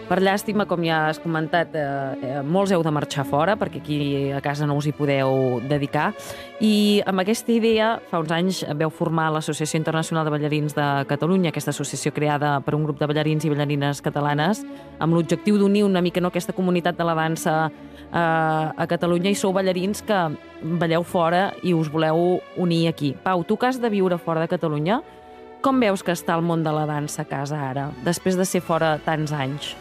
Per llàstima, com ja has comentat, molts heu de marxar fora perquè aquí a casa no us hi podeu dedicar. I amb aquesta idea, fa uns anys veu formar l'Associació Internacional de Ballarins de Catalunya, aquesta associació creada per un grup de ballarins i ballarines catalanes, amb l'objectiu d'unir una mica aquesta comunitat de la dansa a Catalunya, i sou ballarins que balleu fora i us voleu unir aquí. Pau, tu que has de viure fora de Catalunya, com veus que està el món de la dansa a casa ara, després de ser fora tants anys?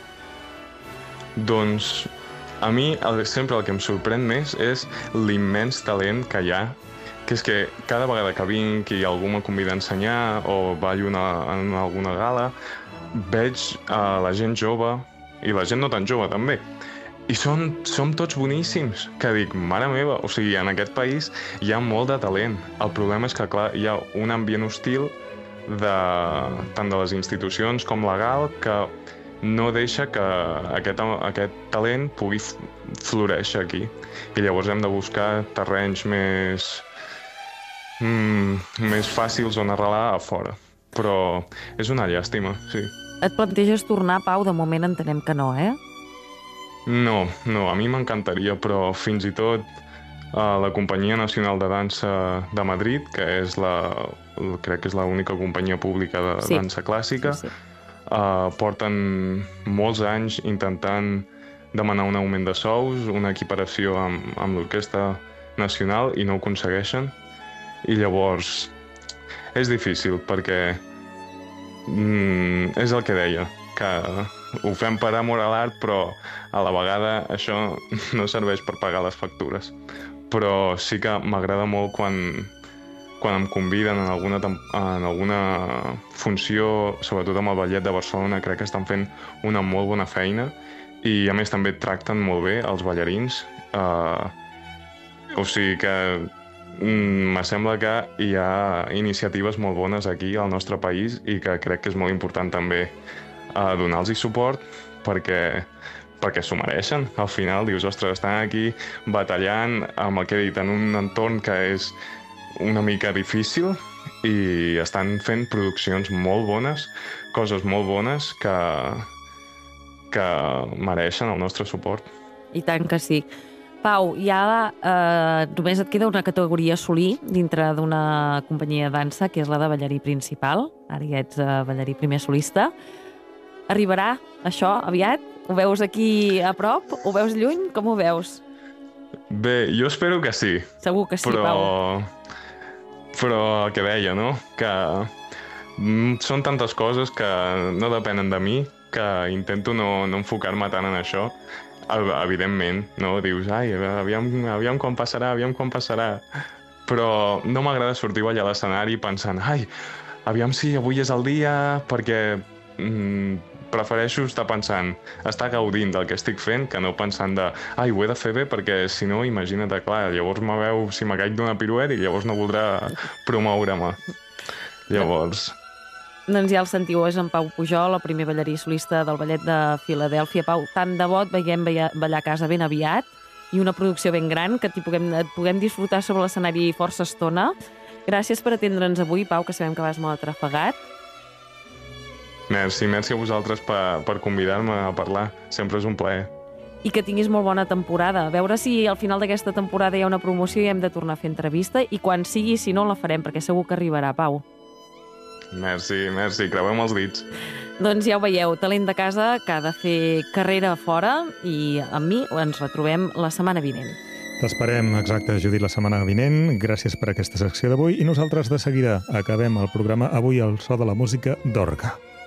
Doncs a mi sempre el que em sorprèn més és l'immens talent que hi ha, que és que cada vegada que vinc i algú me convida a ensenyar o ballo en alguna gala, veig la gent jove i la gent no tan jove també. I som tots boníssims, que dic, mare meva, o sigui, en aquest país hi ha molt de talent. El problema és que, clar, hi ha un ambient hostil tant de les institucions com legal que no deixa que aquest talent pugui floréixer aquí. I llavors hem de buscar terrenys més fàcils on arrelar a fora. Però és una llàstima, sí. Et planteges tornar, Pau? De moment entenem que no, eh? No, a mi m'encantaria, però fins i tot la Companyia Nacional de Dansa de Madrid, que és crec que és l'única companyia pública de dansa clàssica, porten molts anys intentant demanar un augment de sous, una equiparació amb l'Orquestra Nacional, i no ho aconsegueixen. I llavors és difícil perquè és el que deia, que ho fem per amor a l'art, però a la vegada això no serveix per pagar les factures. Però sí que m'agrada molt quan em conviden en alguna funció, sobretot amb el Ballet de Barcelona, crec que estan fent una molt bona feina, i a més també tracten molt bé els ballarins. O sigui que me sembla que hi ha iniciatives molt bones aquí al nostre país i que crec que és molt important també donar-los suport perquè s'ho mereixen. Al final dius, ostres, estan aquí batallant amb el que he dit, en un entorn que és una mica difícil, i estan fent produccions molt bones, coses molt bones que mereixen el nostre suport. I tant que sí. Pau, ja només et queda una categoria a assolir dintre d'una companyia de dansa, que és la de ballarí principal. Ara ja ets ballarí primer solista. Arribarà això aviat? Ho veus aquí a prop? Ho veus lluny? Com ho veus? Bé, jo espero que sí. Segur que sí, Pau. Però el que deia, no? Que són tantes coses que no depenen de mi, que intento no enfocar-me tant en això. Evidentment, no? Dius, ai, aviam quan passarà. Però no m'agrada sortir a ballar a l'escenari pensant, ai, aviam si avui és el dia, perquè prefereixo estar gaudint del que estic fent, que no pensant ai, ho he de fer bé, perquè si no, imagina't, clar, llavors me veu si me caic d'una pirueta i llavors no voldrà promoure-me. Llavors... Doncs ja el sentiu, és en Pau Pujol, el primer ballarí solista del Ballet de Filadèlfia. Pau, tant de bo et veiem ballar a casa ben aviat, i una producció ben gran, que et puguem disfrutar sobre l'escenari força estona. Gràcies per atendre'ns avui, Pau, que sabem que vas molt atrafegat. Merci a vosaltres per convidar-me a parlar. Sempre és un plaer. I que tinguis molt bona temporada. A veure si al final d'aquesta temporada hi ha una promoció i hem de tornar a fer entrevista, i quan sigui, si no, la farem, perquè segur que arribarà, Pau. Merci, creuem els dits. Doncs ja ho veieu, talent de casa que ha de fer carrera a fora, i amb mi ens retrobem la setmana vinent. T'esperem, exacte, Judit, la setmana vinent. Gràcies per aquesta secció d'avui, i nosaltres de seguida acabem el programa avui al so de la música d'Orga.